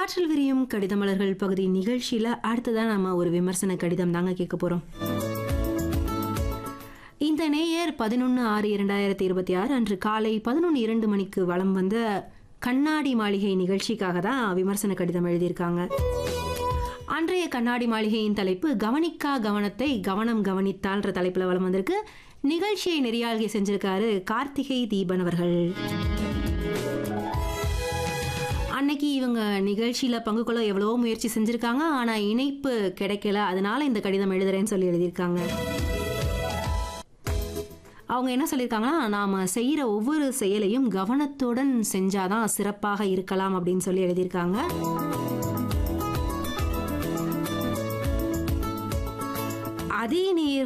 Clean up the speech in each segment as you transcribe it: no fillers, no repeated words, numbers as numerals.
காற்றில் விரியும் கடிதமலர்கள் பகுதி நிகழ்ச்சியில அடுத்ததான் நம்ம ஒரு விமர்சன கடிதம் தாங்க கேட்க போறோம். இந்த நேயர் 11/6/2026 அன்று காலை 11:02 மணிக்கு வலம் வந்த கண்ணாடி மாளிகை நிகழ்ச்சிக்காக தான் விமர்சன கடிதம் எழுதியிருக்காங்க. அன்றைய கண்ணாடி மாளிகையின் தலைப்பு கவனிக்கா கவனத்தை கவனம் கவனித்தால்ன்ற தலைப்புல வலம் வந்திருக்கு. நிகழ்ச்சியை நெறியாள்கை செஞ்சிருக்காரு கார்த்திகை தீபன் அவர்கள். அன்னைக்கு இவங்க நிகழ்ச்சியில பங்கு கொள்ள எவ்வளவோ முயற்சி செஞ்சிருக்காங்க. ஆனா இணைப்பு கிடைக்கல, அதனால இந்த கடிதம் எழுதுறேன்னு சொல்லி எழுதியிருக்காங்க. அவங்க என்ன சொல்லியிருக்காங்கன்னா, நாம செய்யற ஒவ்வொரு செயலையும் கவனத்துடன் செஞ்சாதான் சிறப்பாக இருக்கலாம் அப்படின்னு சொல்லி எழுதியிருக்காங்க. அதே நேர்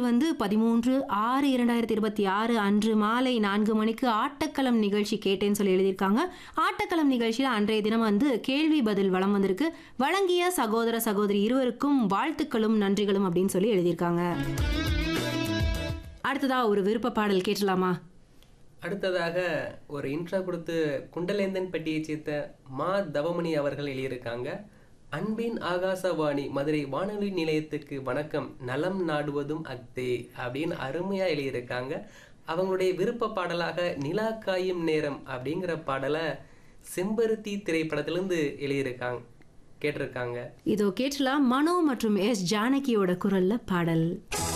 13/6/2026 அன்று மாலை 4 மணிக்கு ஆட்டக்களம் நிகழ்ச்சி கேட்டேன்னு சொல்லி எழுதியிருக்காங்க. ஆட்டக்களம் நிகழ்ச்சியில் அன்றைய தினம் கேள்வி பதில் வலம் வந்திருக்கு. வழங்கிய சகோதர சகோதரி இருவருக்கும் வாழ்த்துக்களும் நன்றிகளும் அப்படின்னு சொல்லி எழுதியிருக்காங்க. அடுத்ததா ஒரு விருப்ப பாடல் கேட்டலாமா? அடுத்ததாக ஒரு இன்ட்ரா கொடுத்து குண்டலேந்தன் பட்டியை சேர்த்த மா தவமணி அவர்கள் எழுதியிருக்காங்க. அன்பின் ஆகாசவாணி மதுரை வானொலி நிலையத்துக்கு வணக்கம், நலம் நாடுவதும் அக்தே அப்படின்னு அருமையா எழுதியிருக்காங்க. அவங்களுடைய விருப்ப பாடலாக நிலா காயும் நேரம் அப்படிங்கிற பாடலை செம்பருத்தி திரைப்படத்திலிருந்து எழுதியிருக்காங்க, கேட்டிருக்காங்க. இதோ கேட்டலாம். மனோ மற்றும் எஸ் ஜானகியோட குரல்ல பாடல்.